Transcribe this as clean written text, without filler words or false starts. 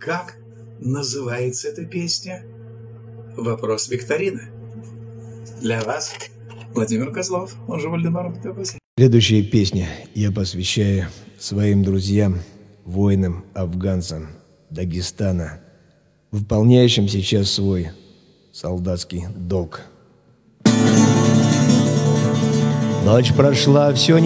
Как называется эта песня? Вопрос викторины. Для вас Владимир Козлов, он же Вальдемар Путепasi. Следующая песня я посвящаю своим друзьям, воинам, афганцам Дагестана, выполняющим сейчас свой солдатский долг. Ночь прошла, все